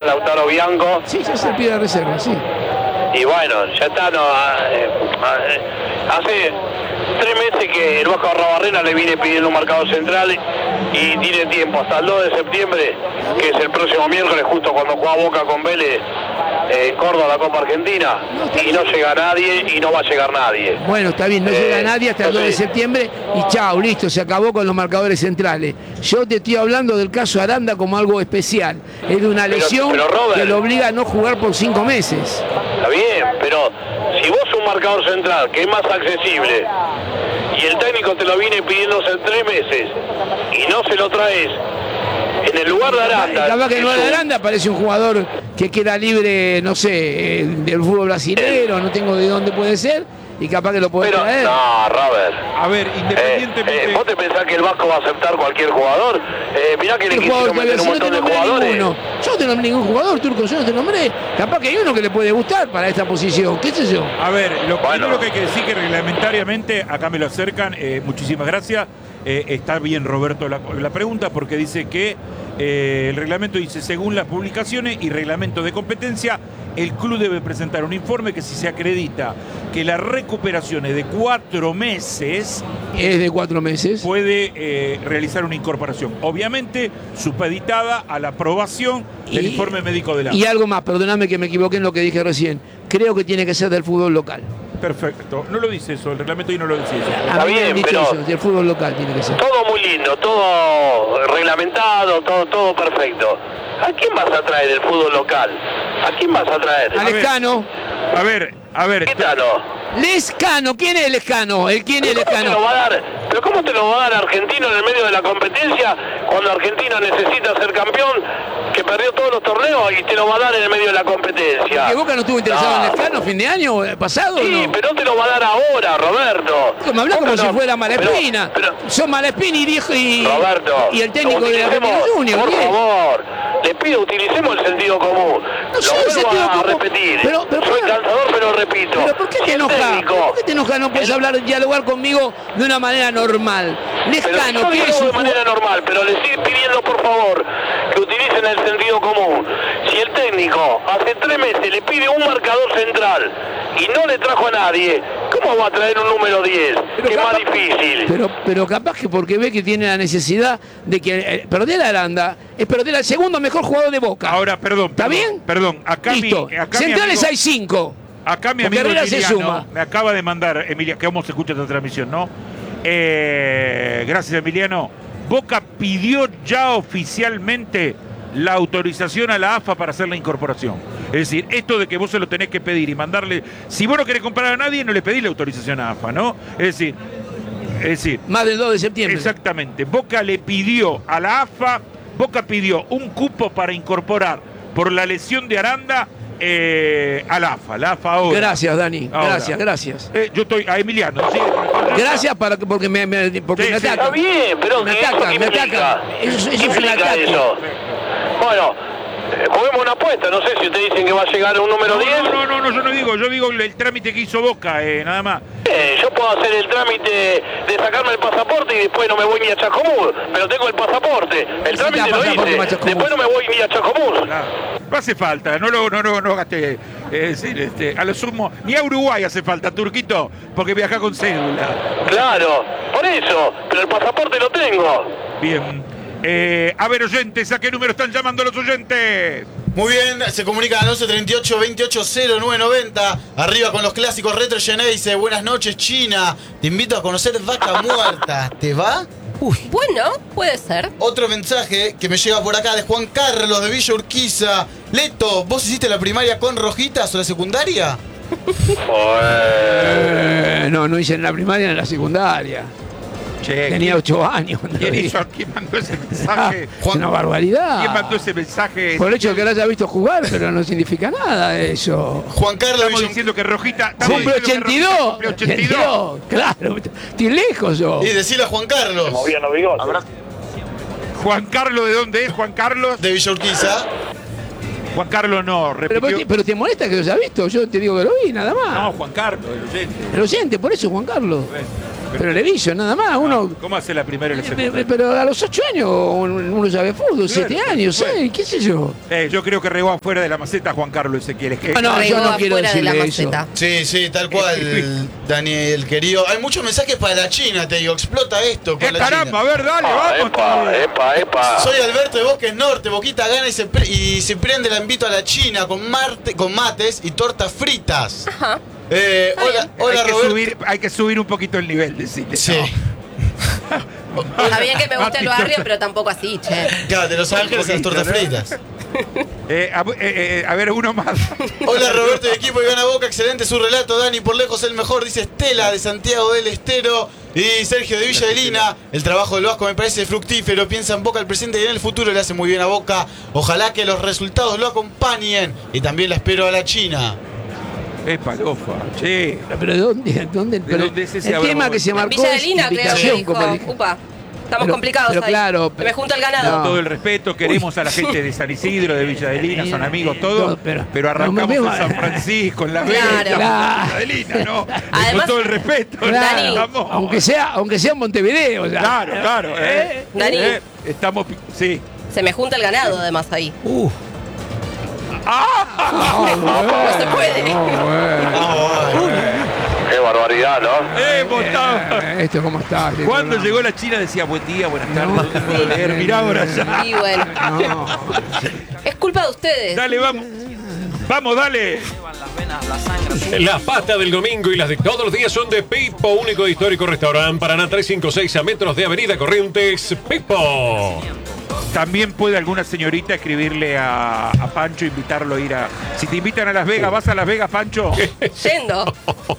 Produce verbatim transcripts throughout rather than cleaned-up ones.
Lautaro Bianco. Sí, ya se pide reserva, sí. Y bueno, ya está, no, eh, eh, hace tres meses que el Vasco Arrobarrena le viene pidiendo un marcador central y tiene tiempo hasta el dos de septiembre, que es el próximo miércoles, justo cuando juega Boca con Vélez en Córdoba, la Copa Argentina, y no llega nadie y no va a llegar nadie. Bueno, está bien, no Eh, llega nadie hasta el dos de septiembre y chao, listo, se acabó con los marcadores centrales. Yo te estoy hablando del caso Aranda como algo especial. Es de una Pero- lesión pero, Robert, que lo obliga a no jugar por cinco meses. Está bien, pero si vos un marcador central que es más accesible y el técnico te lo viene pidiendo hace tres meses y no se lo traes en el lugar de Aranda. Capaz que no es de un- Aranda parece un jugador que queda libre, no sé, eh, del fútbol brasileño, no tengo de dónde puede ser, y capaz que lo podés Pero, traer. no, Robert. A ver, Eh, independientemente... eh, ¿Vos te pensás que el Vasco va a aceptar cualquier jugador? Eh, mirá que le ¿Qué jugador quisieron que meter un si no montón te de nombré jugadores. ninguno? Yo no te nombré ningún jugador, Turco, yo no te nombré. Capaz que hay uno que le puede gustar para esta posición, qué sé yo. A ver, lo Bueno. primero que hay que decir que reglamentariamente, acá me lo acercan, eh, muchísimas gracias, eh, está bien Roberto la, la pregunta porque dice que eh, el reglamento dice, según las publicaciones y reglamento de competencia, el club debe presentar un informe que si se acredita que la recuperación es de cuatro meses, Es de cuatro meses. puede eh, realizar una incorporación. Obviamente, supeditada a la aprobación del Y- informe médico del Y A. algo más, perdóname que me equivoqué en lo que dije recién. Creo que tiene que ser del fútbol local. Perfecto. No lo dice eso, el reglamento ahí no lo dice eso. A Está mí me han bien, dicho pero- eso, del fútbol local tiene que ser. Todo muy lindo, todo reglamentado, todo, todo perfecto. ¿A quién vas a traer del fútbol local? ¿A quién vas a traer? A Lescano. A ver, a ver. ¿Qué tal? Lescano, ¿quién es Lescano? ¿El quién es ¿Pero cómo te lo Lescano? va a dar? ¿Pero cómo te lo va a dar Argentino en el medio de la competencia cuando Argentina necesita ser campeón, que perdió todos los torneos y te lo va a dar en el medio de la competencia? ¿Que Boca no estuvo interesado No. en Lescano fin de año eh, pasado? Sí, ¿no? pero no te lo va a dar ahora, Roberto. Me habla como Boca si no- fuera Malespina. pero- Son Malespina y dijo y, Roberto, y el técnico de utilicemos, Argentino Junior. por ¿quién? favor, le pido, utilicemos el sentido común. No Lo sé el vuelvo sentido a común, repetir. pero- pero- Soy pero- cansador, pero repito. ¿Pero por qué Si te el enojas? técnico- ¿Por qué te enojas? No puedes el- hablar, dialogar conmigo de una manera normal. Pero Lescano, yo ¿qué digo es de un manera normal, pero le estoy pidiendo por favor que utilicen el sentido común. Si el técnico hace tres meses le pide un marcador central y no le trajo a nadie, ¿cómo va a traer un número diez? Pero Que es más capaz- difícil. Pero, pero capaz que porque ve que tiene la necesidad de que eh, perder a Aranda es perder al segundo mejor jugador de Boca. Ahora, perdón. ¿Está perdón, bien? Perdón. Acá Listo. mi, acá mi Centrales amigo- hay cinco. Acá mi Porque amigo Herrera se Emiliano suma. me acaba de mandar, Emilia, que vamos a escuchar esta transmisión, ¿no? Eh, gracias, Emiliano. Boca pidió ya oficialmente la autorización a la A F A para hacer la incorporación. Es decir, esto de que vos se lo tenés que pedir y mandarle... Si vos no querés comprar a nadie, no le pedís la autorización a A F A, ¿no? Es decir, es decir, Más del dos de septiembre. exactamente. Boca le pidió a la A F A, Boca pidió un cupo para incorporar por la lesión de Aranda eh, a la A F A. La A F A ahora. Gracias, Dani. Ahora. Gracias, gracias. Eh, yo estoy a Emiliano. ¿sí? Gracias para que- porque me, me- porque Sí, me sí. ataca. Está bien, pero Me ¿eso ataca, qué me implica? ataca. Eso- eso ¿Qué es un implica ataque. eso? Bueno, eh, juguemos una apuesta. No sé si ustedes dicen que va a llegar un número No, diez. no, no, no, no, yo no digo, yo digo el, el trámite que hizo Boca, eh, nada más. Eh, yo puedo hacer el trámite de sacarme el pasaporte y después no me voy ni a Chascomús, pero tengo el pasaporte. El Necesita trámite lo pasaporte para hice, Chascomús. después no me voy ni a Chascomús. Claro. No hace falta, no lo no, no, no gasté. Es decir, este, a lo sumo, ni a Uruguay hace falta, Turquito, porque viaja con cédula. Claro, por eso, pero el pasaporte lo tengo. Bien. Eh, a ver, oyentes, ¿a qué número están llamando los oyentes? Muy bien, se comunica al once treinta y ocho veintiocho cero nueve noventa. Arriba con los clásicos Retro Gené dice: buenas noches, China. Te invito a conocer Vaca Muerta. ¿Te va? Uy. Bueno, puede ser. Otro mensaje que me llega por acá de Juan Carlos de Villa Urquiza. Leto, ¿vos hiciste la primaria con rojitas o la secundaria? Eh, no, no hice en la primaria ni en la secundaria. Che, Tenía ocho años. cuando ¿quién, lo hizo, hice. ¿Quién mandó ese mensaje? Es una barbaridad. ¿Quién mandó ese mensaje? Por el hecho de que lo haya visto jugar, pero no significa nada eso. Juan Carlos de Estamos Villa diciendo que Rojita... estamos Cumple diciendo que ochenta y dos. Rojita cumple ochenta y dos. Claro, estoy lejos yo. Y decirle a Juan Carlos Movían los bigotes. Juan Carlos, ¿de dónde es? Juan Carlos. de Villa Urquiza. Juan Carlos no, Pero, repitió. pero, pero te molesta que lo haya visto, yo te digo que lo vi, nada más. No, Juan Carlos, el oyente. El oyente, por eso Juan Carlos. Pero le viso, nada más. Uno, ¿Cómo hace la primera y la eh, segunda? pero a los ocho años uno ya ve fútbol, Claro, siete años, bueno. seis, qué sé yo. Eh, yo creo que regó afuera de la maceta Juan Carlos Ezequiel. Es que- Ah, no, yo Regó no quiero afuera de la decirle eso. maceta. Sí, sí, tal cual, Daniel, querido. Hay muchos mensajes para la China, te digo. Explota esto con ¡Eh, la caramba! A China. ver, dale, Ah, vamos. epa, epa, epa. Soy Alberto de Bosques Norte, Boquita gana y se, pre- y se prende la invito a la China con, marte, con mates y tortas fritas. Ajá. Eh, Está hola, bien. hola hay, que Roberto. subir, hay que subir un poquito el nivel, decirle. Sí. Está bien que me gusta el Mati, barrio, pero tampoco así, che. Claro, de Los Ángeles a las tortas ¿no? fritas. Eh, a, eh, eh, a ver, uno más. Hola Roberto de equipo y gana Boca, excelente su relato, Dani, por lejos el mejor, dice Estela de Santiago del Estero y Sergio de Villa de Lina. El trabajo del Vasco me parece fructífero, piensa en Boca el presente y en el futuro, le hace muy bien a Boca. Ojalá que los resultados lo acompañen y también la espero a la China. Es palofa, che. Pero ¿dónde? dónde? ¿De Pero dónde es ese el Abraham? tema que se marcó Villa de es Lina, creo que invitación, dijo. como el- Upa, estamos Pero- complicados pero ahí. claro, Se me junta el ganado. no. Todo el respeto, queremos a la gente de San Isidro, de Villa de Lina, son amigos todos, No, pero- pero arrancamos no, en San Francisco, en la Vega, Claro. Villa de Lina, ¿no? Además- Con todo el respeto, Dani, estamos- Aunque sea, aunque sea en Montevideo. ya. Claro, claro. Eh, Dani. eh, estamos, sí. Se me junta el ganado, además, ahí. Uf. No se puede. Qué barbaridad, ¿no? Eh, votamos. Eh, Esto cómo está. este Cuando programa. llegó la China decía buen día, buenas tardes, No, ¿dónde puedo leer? Mirá ahora ya. Y bueno, No. es culpa de ustedes. Dale, vamos. Vamos, dale. Las pastas del domingo y las de todos los días son de Pipo, único e histórico restaurante Paraná trescientos cincuenta y seis a metros de Avenida Corrientes. Pipo. También puede alguna señorita escribirle a, a Pancho, invitarlo a ir a... Si te invitan a Las Vegas, ¿vas a Las Vegas, Pancho? Yendo.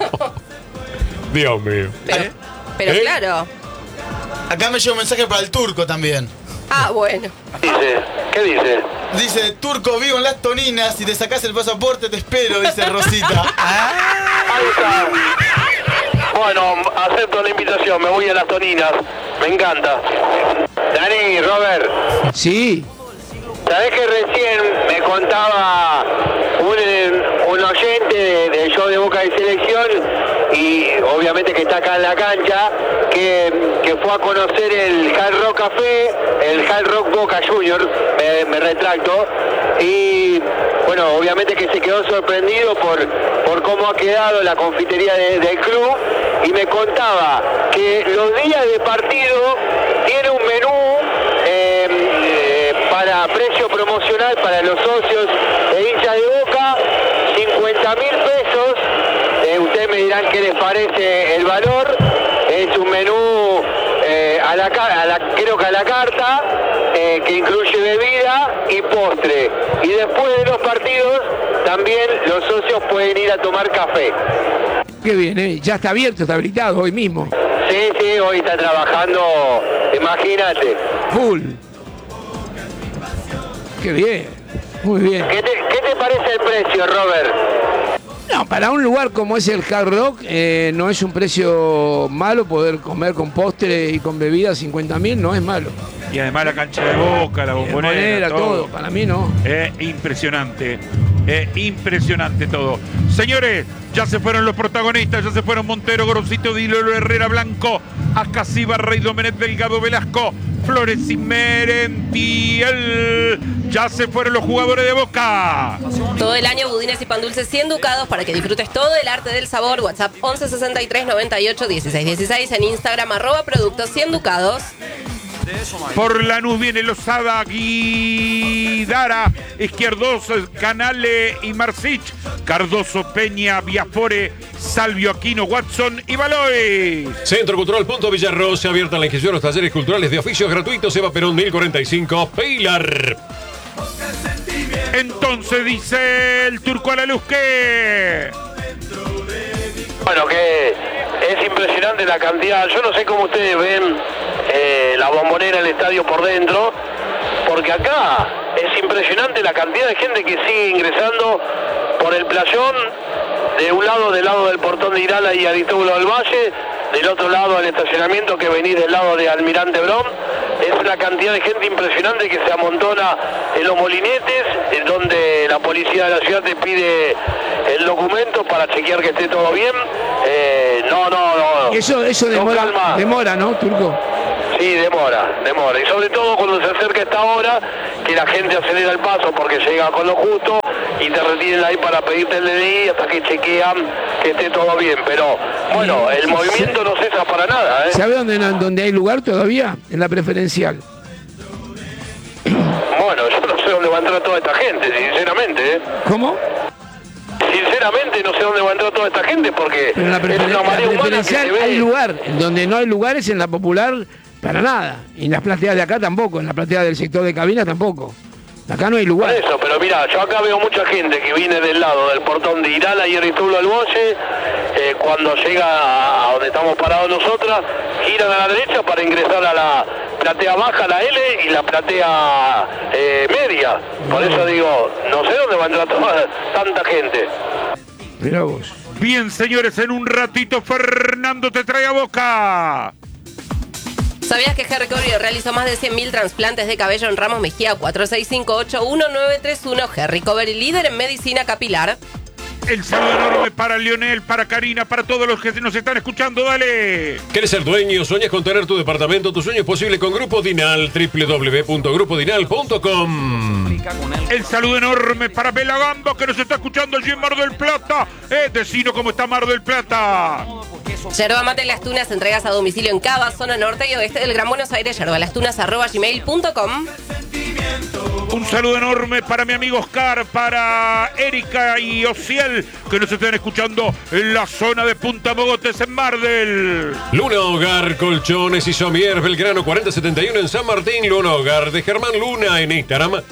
Dios mío. Pero, pero ¿Eh? claro. Acá me llega un mensaje para el turco también. Ah, bueno. Dice, ¿qué dice? Dice, turco, vivo en Las Toninas, si te sacás el pasaporte te espero, dice Rosita. Ahí está. Bueno, acepto la invitación, me voy a Las Toninas, me encanta. Dani, Robert, Sí. ¿sabés que recién me contaba un, un oyente de- del show de Boca de Selección y obviamente que está acá en la cancha, que, que fue a conocer el Hard Rock Café, el Hard Rock Boca Junior, me, me retracto, y bueno, obviamente que se quedó sorprendido por, por cómo ha quedado la confitería de- del club, y me contaba que los días de partido tiene un menú eh, eh, para precio promocional para los socios e hinchas de Boca, cincuenta mil pesos. Eh, ustedes me dirán qué les parece el valor. Es un menú eh, a, la, ca- a la creo que a la carta, eh, que incluye bebida y postre. Y después de los partidos también los socios pueden ir a tomar café. Qué bien, ¿eh? Ya está abierto, está habilitado hoy mismo. Sí, sí, hoy está trabajando, imagínate. Full. Qué bien. Muy bien. ¿Qué te, qué te parece el precio, Robert? No, para un lugar como es el Hard Rock, eh, no es un precio malo poder comer con postre y con bebida cincuenta mil, no es malo. Y además la cancha de Boca, la bombonera, Bombonera, todo. todo, para mí no. Es impresionante, es impresionante todo. Señores, ya se fueron los protagonistas, ya se fueron Montero, Gorosito, Dilolo, Herrera, Blanco, Acasiba, Rey, Domenech, Delgado, Velasco, Flores y Merentiel. Ya se fueron los jugadores de Boca. Todo el año budines y pan dulces cien ducados para que disfrutes todo el arte del sabor. WhatsApp once sesenta y tres noventa y ocho dieciséis dieciséis. En Instagram arroba productos cien ducados. Por Lanús viene Lozada, Guidara, Izquierdoso, Canale y Marcich, Cardoso, Peña, Viafore, Salvio, Aquino, Watson y Baloy. Centro Cultural Punto Villarrosa, abierta la inscripción a los talleres culturales de oficios gratuitos. Eva Perón mil cuarenta y cinco, Pilar. Entonces dice el turco a la luz que... Bueno, que es impresionante la cantidad. Yo no sé cómo ustedes ven eh, la bombonera, el estadio por dentro, porque acá es impresionante la cantidad de gente que sigue ingresando por el playón, de un lado, del lado del portón de Irala y Aristóbulo del Valle, del otro lado al estacionamiento que venís del lado de Almirante Brown. Es una cantidad de gente impresionante que se amontona en los molinetes, en donde la policía de la ciudad te pide el documento para chequear que esté todo bien. Eh, No, no, no. Y eso, eso demora, calma. demora, ¿no, Turco? Sí, demora, demora. Y sobre todo cuando se acerca esta hora, que la gente acelera el paso porque llega con lo justo y te retienen ahí para pedirte el D N I hasta que chequean que esté todo bien. Pero, bueno, el movimiento no cesa para nada, ¿eh? ¿Sabe dónde, dónde hay lugar todavía? En la preferencial. Bueno, yo no sé dónde va a entrar toda esta gente, sinceramente, ¿eh? ¿Cómo? Sinceramente no sé dónde va a entrar toda esta gente porque Pero en la, es preferen- una la marea humana que preferencial se ve. hay lugar. En donde no hay lugares en la popular, para nada. Y en las plateas de acá tampoco. En la platea del sector de cabina tampoco. Acá no hay Por lugar. eso, pero mira, yo acá veo mucha gente que viene del lado del portón de Irala y Ritulo al Bolle, eh, cuando llega a donde estamos parados nosotras, giran a la derecha para ingresar a la platea baja, la L, y la platea eh, media. Por eso digo, no sé dónde va a entrar toda, tanta gente. Mirá vos. Bien, señores, en un ratito Fernando te trae a Boca. ¿Sabías que Harry Covery realizó más de cien mil trasplantes de cabello en Ramos Mejía? Cuatro seis cinco ocho uno nueve tres uno. Harry Covery, líder en medicina capilar. El saludo enorme para Lionel, para Karina, para todos los que nos están escuchando. Dale. ¿Quieres ser dueño? ¿Sueñas con tener tu departamento? Tu sueño es posible con Grupo Dinal. doble u doble u doble u punto grupo dinal punto com. El saludo enorme para Bela Gamba, que nos está escuchando allí en Mar del Plata. Eh, decino cómo está Mar del Plata. Yerba Mate Las Tunas, entregas a domicilio en Cava, zona norte y oeste del Gran Buenos Aires. yerbalastunas arroba gmail punto com. Un saludo enorme para mi amigo Oscar, para Erika y Ociel, que nos están escuchando en la zona de Punta Mogotes, en Mar del... Luna Hogar, Colchones y Somier, Belgrano cuarenta setenta y uno en San Martín. Luna Hogar de Germán Luna en Instagram.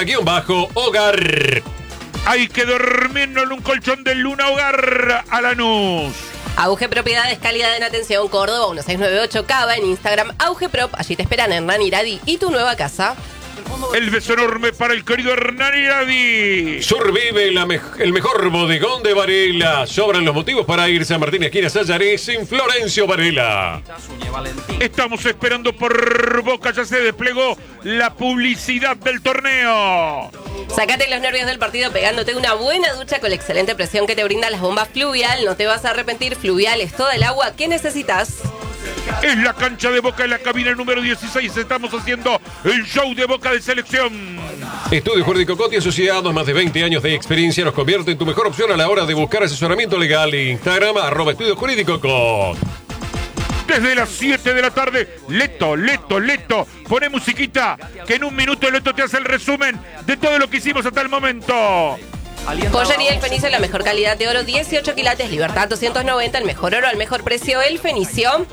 Luna-Hogar. Hay que dormirnos en un colchón de Luna Hogar a Lanús. Auge Propiedades, calidad en atención, Córdoba, uno seis nueve ocho Cava, en Instagram, Auge Prop. Allí te esperan Hernán Iradi y tu nueva casa. El beso enorme para el querido Hernán Iradi. Survive la mej- el mejor bodegón de Varela. Sobran los motivos para irse a Martín Esquina Sayares en Florencio Varela. Estamos esperando por Boca, ya se desplegó la publicidad del torneo. Sácate los nervios del partido pegándote una buena ducha con la excelente presión que te brindan las bombas Fluvial. No te vas a arrepentir, Fluvial es toda el agua que necesitas. Es la cancha de Boca en la cabina número dieciséis. Estamos haciendo el show de Boca de selección. Estudio Jurídico Coti Asociados, más de veinte años de experiencia nos convierte en tu mejor opción a la hora de buscar asesoramiento legal. Instagram, arroba Estudio Jurídico Coti. Desde las siete de la tarde, Leto, Leto, Leto. Pone musiquita, que en un minuto Leto te hace el resumen de todo lo que hicimos hasta el momento. Joyería El Fenicio, la mejor calidad de oro, dieciocho quilates, Libertad doscientos noventa, el mejor oro al mejor precio, El Fenicio.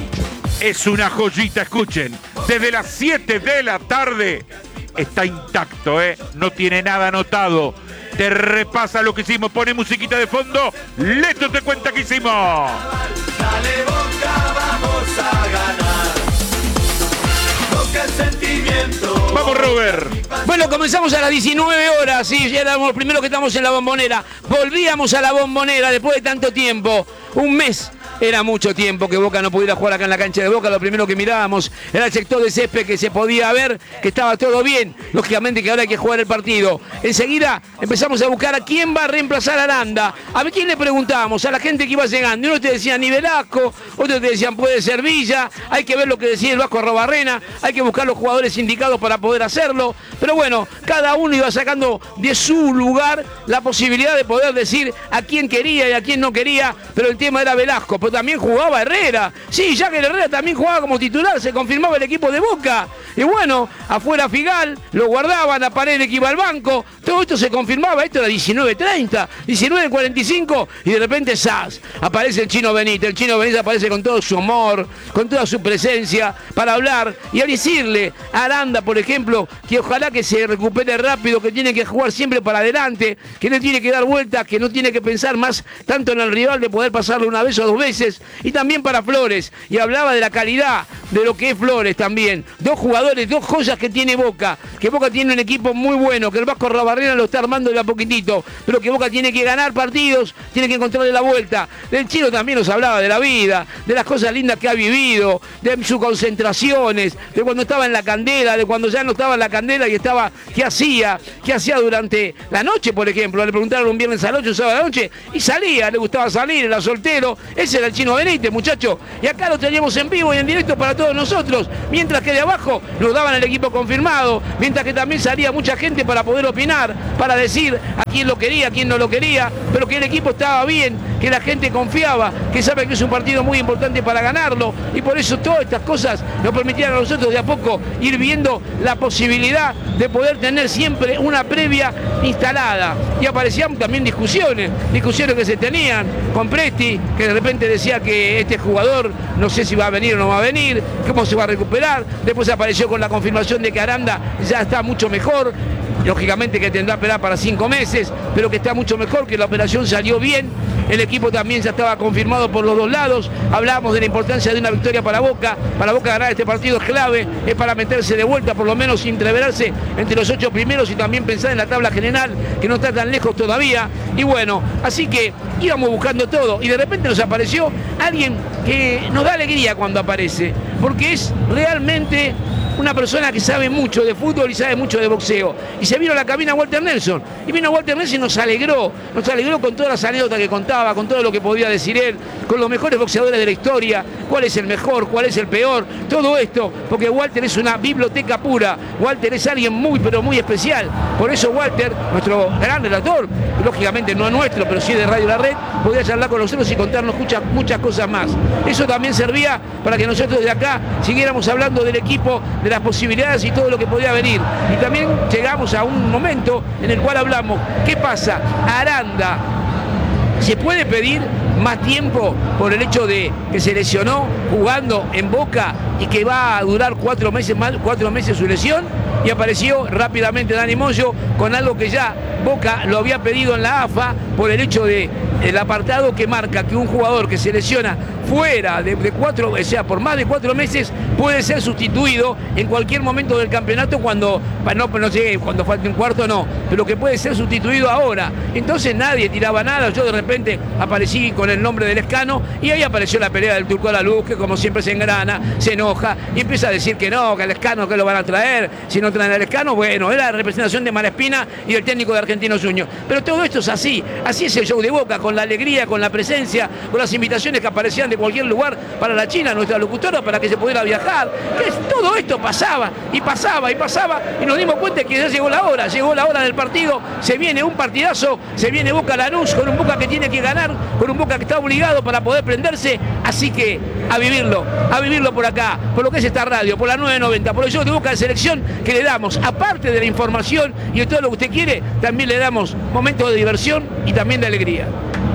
Es una joyita, escuchen. Desde las siete de la tarde está intacto, ¿eh? No tiene nada anotado. Te repasa lo que hicimos, pone musiquita de fondo. Leto te cuenta que hicimos. Dale Boca, vamos a ganar. Boca el sentimiento. Vamos, Robert. Bueno, comenzamos a las diecinueve horas, sí, ya éramos los primeros que estamos en la Bombonera. Volvíamos a la Bombonera después de tanto tiempo, un mes. Era mucho tiempo que Boca no pudiera jugar acá en la cancha de Boca. Lo primero que mirábamos era el sector de césped, que se podía ver que estaba todo bien. Lógicamente que ahora hay que jugar el partido. Enseguida empezamos a buscar a quién va a reemplazar a Aranda. A ver quién le preguntábamos, a la gente que iba llegando. Uno te decía ni Velasco, otros te decían puede ser Villa. Hay que ver lo que decía el Vasco Arrobarrena. Hay que buscar los jugadores indicados para poder hacerlo. Pero bueno, cada uno iba sacando de su lugar la posibilidad de poder decir a quién quería y a quién no quería. Pero el tema era Velasco. Pero también jugaba Herrera. Sí, ya que Herrera también jugaba como titular, se confirmaba el equipo de Boca. Y bueno, afuera Figal, lo guardaban, a Paredes que iba al banco. Todo esto se confirmaba, esto era diecinueve treinta, diecinueve cuarenta y cinco, y de repente ¡zas! Aparece el Chino Benítez. El Chino Benítez aparece con todo su humor, con toda su presencia, para hablar y a decirle a Aranda, por ejemplo, que ojalá que se recupere rápido, que tiene que jugar siempre para adelante, que no tiene que dar vueltas, que no tiene que pensar más tanto en el rival de poder pasarlo una vez o dos veces. Y también para Flores, y hablaba de la calidad de lo que es Flores también. Dos jugadores, dos joyas que tiene Boca, que Boca tiene un equipo muy bueno, que el Vasco Arrobarrena lo está armando de a poquitito, pero que Boca tiene que ganar partidos, tiene que encontrarle la vuelta. Del Chino también nos hablaba de la vida, de las cosas lindas que ha vivido, de sus concentraciones, de cuando estaba en la candela, de cuando ya no estaba en la candela y estaba, qué hacía, qué hacía durante la noche, por ejemplo. Le preguntaron un viernes a la noche, un sábado a la noche, y salía, le gustaba salir, era soltero. Ese era era el Chino Benítez, muchachos. Y acá lo teníamos en vivo y en directo para todos nosotros. Mientras que de abajo nos daban el equipo confirmado. Mientras que también salía mucha gente para poder opinar, para decir a quién lo quería, a quién no lo quería. Pero que el equipo estaba bien, que la gente confiaba, que sabe que es un partido muy importante para ganarlo. Y por eso todas estas cosas nos permitían a nosotros de a poco ir viendo la posibilidad de poder tener siempre una previa instalada. Y aparecían también discusiones, discusiones que se tenían con Presti, que de repente decía que este jugador no sé si va a venir o no va a venir, cómo se va a recuperar. Después apareció con la confirmación de que Aranda ya está mucho mejor, lógicamente que tendrá que esperar para cinco meses, pero que está mucho mejor, que la operación salió bien. El equipo también ya estaba confirmado por los dos lados. Hablábamos de la importancia de una victoria para Boca. Para Boca ganar este partido es clave, es para meterse de vuelta, por lo menos entreverarse entre los ocho primeros y también pensar en la tabla general, que no está tan lejos todavía. Y bueno, así que íbamos buscando todo y de repente nos apareció alguien que nos da alegría cuando aparece, porque es realmente una persona que sabe mucho de fútbol y sabe mucho de boxeo. Y se vino a la cabina Walter Nelson. Y vino Walter Nelson y nos alegró. Nos alegró con todas las anécdotas que contaba, con todo lo que podía decir él, con los mejores boxeadores de la historia, cuál es el mejor, cuál es el peor, todo esto, porque Walter es una biblioteca pura. Walter es alguien muy, pero muy especial. Por eso Walter, nuestro gran relator, lógicamente no es nuestro, pero sí de Radio La Red, podía charlar con nosotros y contarnos muchas, muchas cosas más. Eso también servía para que nosotros de acá siguiéramos hablando del equipo, de las posibilidades y todo lo que podía venir. Y también llegamos a un momento en el cual hablamos, ¿qué pasa? Aranda, ¿se puede pedir más tiempo por el hecho de que se lesionó jugando en Boca y que va a durar cuatro meses más, cuatro meses su lesión? Y apareció rápidamente Dani Moyo con algo que ya Boca lo había pedido en la A F A por el hecho de el apartado que marca que un jugador que se lesiona fuera de, de cuatro, o sea, por más de cuatro meses, puede ser sustituido en cualquier momento del campeonato cuando, no, no sé, cuando falte un cuarto no, pero que puede ser sustituido ahora. Entonces nadie tiraba nada, yo de repente aparecí con el nombre del Escano y ahí apareció la pelea del Turco a la Luz, que como siempre se engrana, se enoja y empieza a decir que no, que al Escano que lo van a traer, si no traen al Escano, bueno, es la representación de Malaspina y del técnico de Argentinos Juniors. Pero todo esto es así, así es el show de Boca, con la alegría, con la presencia, con las invitaciones que aparecían de cualquier lugar para la China, nuestra locutora, para que se pudiera viajar. Que todo esto pasaba y pasaba y pasaba y nos dimos cuenta que ya llegó la hora, llegó la hora del partido, se viene un partidazo, se viene Boca Lanús con un Boca que tiene que ganar, con un Boca que está obligado para poder prenderse, así que a vivirlo, a vivirlo por acá, por lo que es esta radio, por la nueve noventa, por el show de Boca de Selección que le damos, aparte de la información y de todo lo que usted quiere, también le damos momentos de diversión y también de alegría.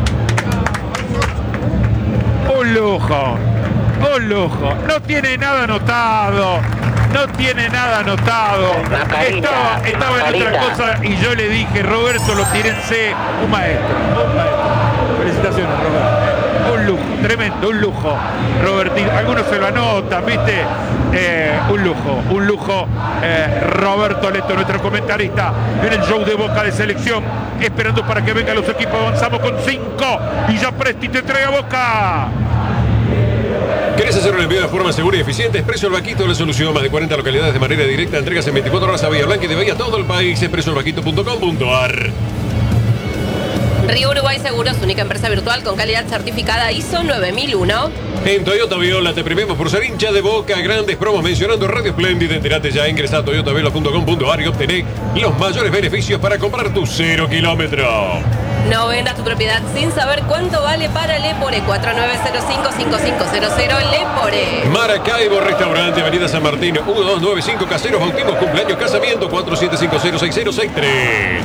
Un lujo, un lujo. No tiene nada anotado, no tiene nada anotado. Estaba, estaba en otra cosa y yo le dije, Roberto, lo tírense. Un maestro, un maestro. Felicitaciones, Roberto. Un lujo, tremendo, un lujo. Robertito, algunos se lo anotan, ¿viste? Eh, un lujo, un lujo. Eh, Roberto Leto, nuestro comentarista en el show de Boca de Selección, esperando para que vengan los equipos. Avanzamos con cinco y ya Presti te trae a Boca. ¿Querés hacer un envío de forma segura y eficiente? Expreso El Vaquito, la solución. Más de cuarenta localidades de manera directa. Entregas en veinticuatro horas a Bahía Blanca y de Bahía a todo el país. expreso el vaquito punto com punto a r. Río Uruguay Seguros, única empresa virtual con calidad certificada I S O nueve mil uno. En Toyota Viola te premiamos por ser hincha de Boca. Grandes promos mencionando Radio Splendid. Entérate ya, ingresa a toyota viola punto com punto a r y obtené los mayores beneficios para comprar tu cero kilómetro. No vendas tu propiedad sin saber cuánto vale para Lepore. cuatro nueve cero cinco cinco cinco cero cero Lepore. Maracaibo Restaurante, Avenida San Martín, uno dos nueve cinco. Caseros, bautismos, cumpleaños, casamiento, cuatro siete cinco cero seis cero seis tres.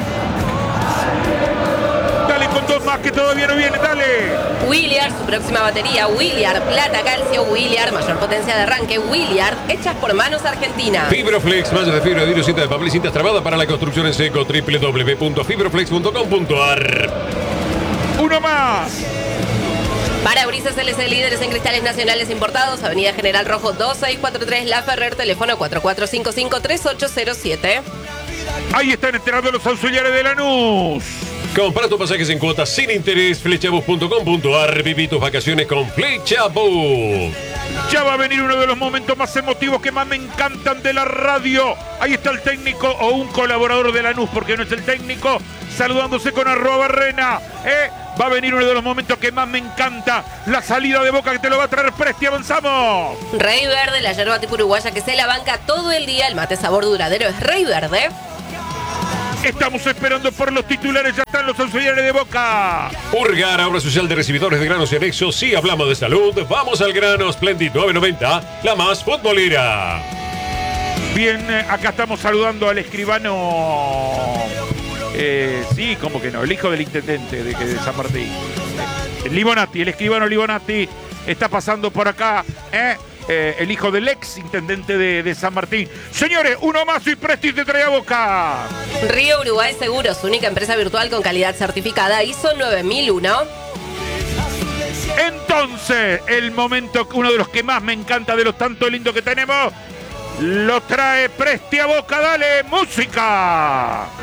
Dale con dos más que todavía no viene, dale. Williard, su próxima batería. Williard, plata, calcio. Williard, mayor potencia de arranque. Williard, hechas por manos argentinas. Fibroflex, mallas de fibra, vidrio, cinta de papel y cintas trabadas para la construcción en seco. doble u doble u doble u punto fibroflex punto com punto a r. Uno más. Parabrisas L C, líderes en cristales nacionales importados. Avenida General Rojo dos seis cuatro tres La Ferrer, teléfono cuatro cuatro cinco cinco tres ocho cero siete. Ahí están enterando los auxiliares de Lanús. Compra tus pasajes en cuotas sin interés. flechabus punto com punto a r. Viví tus vacaciones con Flechabus. Ya va a venir uno de los momentos más emotivos que más me encantan de la radio. Ahí está el técnico o un colaborador de Lanús, porque no es el técnico, saludándose con arroba Barrena. Eh, va a venir uno de los momentos que más me encanta, la salida de Boca que te lo va a traer Presti. Avanzamos. Rey Verde, la yerba tipo uruguaya que se la banca todo el día. El mate sabor duradero es Rey Verde. Estamos esperando por los titulares, ya están los auxiliares de Boca. Urgar, obra social de recibidores de granos y anexos. Si hablamos de salud, vamos al grano. Splendid nueve noventa, la más futbolera. Bien, acá estamos saludando al escribano. Eh, sí, como que no, el hijo del intendente de, de San Martín. El Libonati, el escribano Libonati está pasando por acá. ¿eh? Eh, el hijo del ex intendente de, de San Martín. Señores, uno más y Presti te trae a Boca. Río Uruguay Seguros, única empresa virtual con calidad certificada I S O nueve mil uno. Entonces, el momento, uno de los que más me encanta de los tanto lindo que tenemos, lo trae Presti a Boca. Dale, música.